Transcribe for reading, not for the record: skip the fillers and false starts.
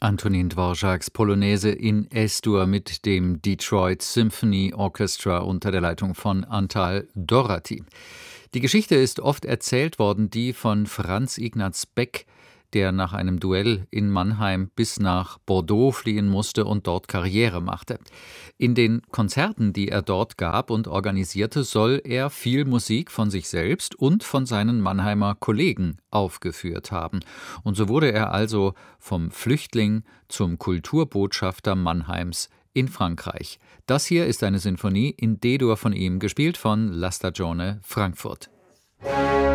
Antonin Dvořáks Polonaise in S-Dur mit dem Detroit Symphony Orchestra unter der Leitung von Antal Doherty. Die Geschichte ist oft erzählt worden, die von Franz Ignaz Beck, der nach einem Duell in Mannheim bis nach Bordeaux fliehen musste und dort Karriere machte. In den Konzerten, die er dort gab und organisierte, soll er viel Musik von sich selbst und von seinen Mannheimer Kollegen aufgeführt haben. Und so wurde er also vom Flüchtling zum Kulturbotschafter Mannheims in Frankreich. Das hier ist eine Sinfonie in D-Dur von ihm, gespielt von La Stagione Frankfurt.